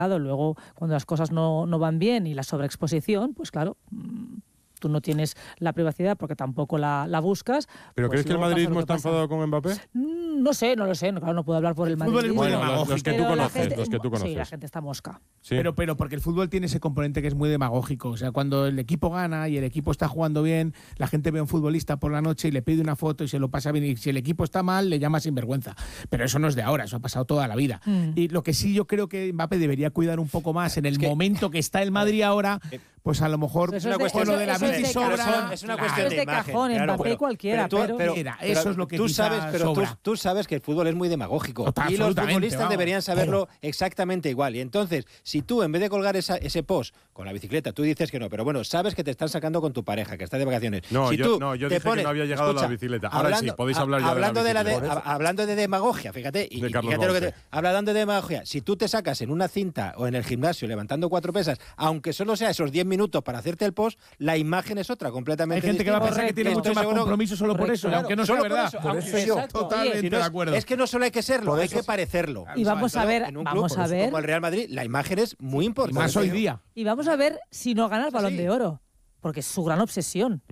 Luego, cuando las cosas no van bien y la sobreexposición, pues claro, tú no tienes la privacidad porque tampoco la buscas. ¿Pero pues crees que el madridismo está enfadado con Mbappé? No sé, claro, no puedo hablar por el madridismo. Bueno, los que tú conoces, Sí, la gente está mosca. Sí. Pero porque el fútbol tiene ese componente que es muy demagógico. O sea, cuando el equipo gana y el equipo está jugando bien, la gente ve a un futbolista por la noche y le pide una foto y se lo pasa bien. Y si el equipo está mal, le llama sinvergüenza. Pero eso no es de ahora, eso ha pasado toda la vida. Y lo que sí yo creo que Mbappé debería cuidar un poco más en el momento que está el Madrid ahora, pues a lo mejor es una cuestión, lo de la bici sobra. Es una cuestión de imagen. Cajón, claro, Mbappé cualquiera, pero eso es lo que tú sabes, pero sobra. tú sabes que el fútbol es muy demagógico. Y los futbolistas deberían saberlo exactamente igual. Y entonces, si tú en vez de colgar ese post con la bicicleta, tú dices que no, pero bueno, sabes que te están sacando con tu pareja, que está de vacaciones. No, si yo dije pones, que no había llegado la bicicleta. Ahora sí, podéis hablar ya hablando de la bicicleta. hablando de demagogia, fíjate, y fíjate lo que hablando de demagogia, si tú te sacas en una cinta o en el gimnasio levantando 4 pesas, aunque solo sea esos 10 minutos para hacerte el post, la imagen es otra, completamente distinta. Hay gente que va a pensar que tiene mucho más compromiso solo por eso, aunque no sea verdad. Por eso yo, totalmente de acuerdo. Es que no solo hay que serlo, hay que parecerlo. Y vamos a ver, como el Real Madrid, la imagen es muy importante. Más hoy día. Y vamos a ver si no gana el Balón de Oro, porque es su gran obsesión.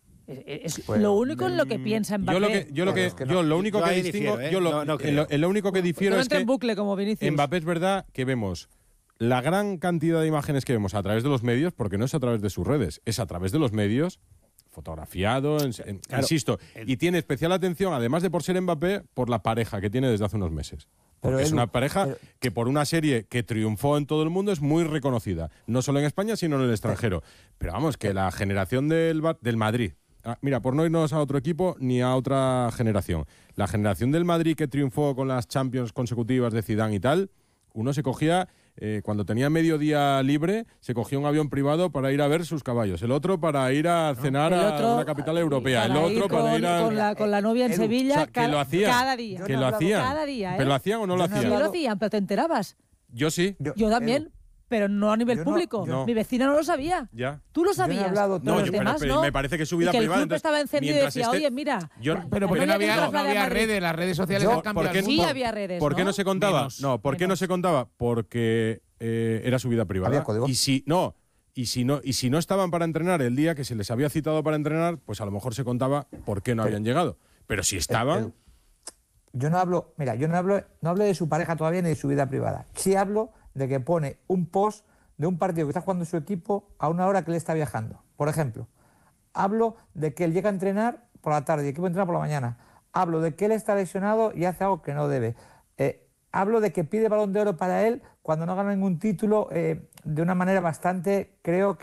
Es lo único en lo que piensa Mbappé. Lo único que distingo, lo único que difiero es que en bucle como Vinicius. Mbappé es verdad que vemos la gran cantidad de imágenes que vemos a través de los medios, porque no es a través de sus redes, es a través de los medios, fotografiado, claro, insisto, y tiene especial atención, además de por ser Mbappé, por la pareja que tiene desde hace unos meses. Porque es una pareja que por una serie que triunfó en todo el mundo es muy reconocida, no solo en España, sino en el extranjero. Pero vamos, que la generación del Madrid, mira, por no irnos a otro equipo ni a otra generación, la generación del Madrid que triunfó con las Champions consecutivas de Zidane y tal, uno se cogía, cuando tenía medio día libre, se cogía un avión privado para ir a ver sus caballos, el otro para ir a cenar a una capital europea, el otro para ir con la novia en Sevilla, o sea, que lo hacían, cada día. Que lo hacían. Cada día, ¿Pero lo hacían o no lo hacían? Sí, lo hacían, pero te enterabas. Yo sí. Yo también. Pero no a nivel público. Mi vecina no lo sabía. Ya. Tú lo sabías. Pero me parece que su vida y que privada. El club estaba encendido y decía, oye, mira. Pero porque no había redes, las redes sociales han cambiado. Sí había redes. ¿Por qué no se contaba? ¿Por qué no se contaba? Porque era su vida privada. Había código. Y si no estaban para entrenar el día que se les había citado para entrenar, pues a lo mejor se contaba por qué no habían llegado. Pero si estaban. Yo no hablo de su pareja todavía ni de su vida privada. Sí hablo de que pone un post de un partido que está jugando su equipo a una hora que él está viajando. Por ejemplo, hablo de que él llega a entrenar por la tarde y el equipo entrena por la mañana. Hablo de que él está lesionado y hace algo que no debe. Hablo de que pide Balón de Oro para él cuando no gana ningún título de una manera bastante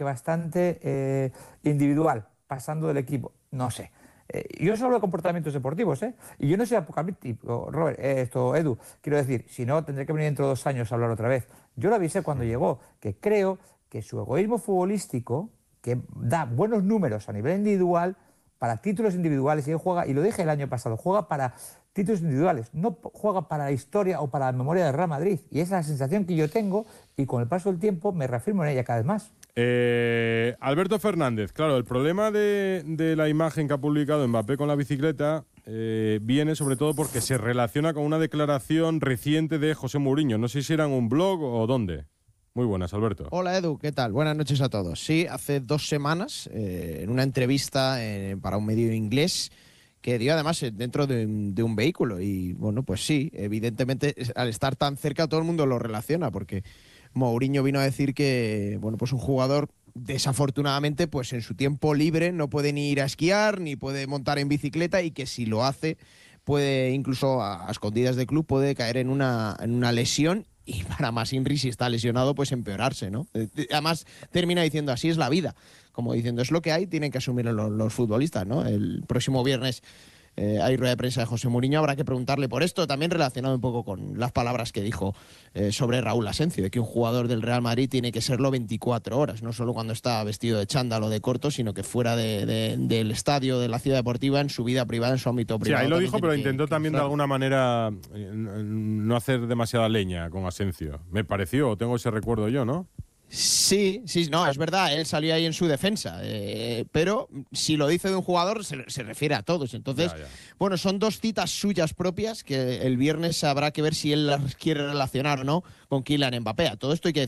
individual, pasando del equipo. No sé. Yo solo hablo de comportamientos deportivos, y yo no soy apocalíptico, Robert, Edu, quiero decir, si no tendré que venir dentro de 2 años a hablar otra vez. Yo lo avisé cuando llegó, que creo que su egoísmo futbolístico, que da buenos números a nivel individual, para títulos individuales, y él juega, y lo dije el año pasado, juega para títulos individuales, no juega para la historia o para la memoria del Real Madrid, y esa es la sensación que yo tengo, y con el paso del tiempo me reafirmo en ella cada vez más. Alberto Fernández, claro, el problema de la imagen que ha publicado Mbappé con la bicicleta viene sobre todo porque se relaciona con una declaración reciente de José Mourinho. No sé si era en un blog o dónde. Muy buenas, Alberto. Hola, Edu, ¿qué tal? Buenas noches a todos. Sí, hace 2 semanas, en una entrevista para un medio inglés, que dio además dentro de un vehículo. Y bueno, pues sí, evidentemente al estar tan cerca todo el mundo lo relaciona, porque Mourinho vino a decir que, bueno, pues un jugador desafortunadamente pues en su tiempo libre no puede ni ir a esquiar ni puede montar en bicicleta, y que si lo hace puede, incluso a escondidas del club, puede caer en una lesión, y para más Inri, si está lesionado, pues empeorarse, ¿no? Además termina diciendo, así es la vida, como diciendo, es lo que hay, tienen que asumir los futbolistas, ¿no? El próximo viernes hay rueda de prensa de José Mourinho, habrá que preguntarle por esto, también relacionado un poco con las palabras que dijo sobre Raúl Asencio, de que un jugador del Real Madrid tiene que serlo 24 horas, no solo cuando está vestido de chándal o de corto, sino que fuera del estadio, de la ciudad deportiva, en su vida privada, en su ámbito privado. Sí, ahí lo dijo, pero intentó también de alguna manera no hacer demasiada leña con Asencio. Me pareció, tengo ese recuerdo yo, ¿no? Sí, no, es verdad, él salió ahí en su defensa, pero si lo dice de un jugador se refiere a todos. Entonces, bueno, son 2 citas suyas propias que el viernes habrá que ver si él las quiere relacionar o no con Kylian Mbappé. A todo esto hay que